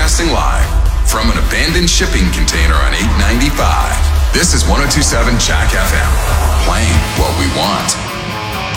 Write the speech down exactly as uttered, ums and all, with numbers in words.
Broadcasting live from an abandoned shipping container on eight ninety-five. This is one oh two point seven Jack F M, playing what we want.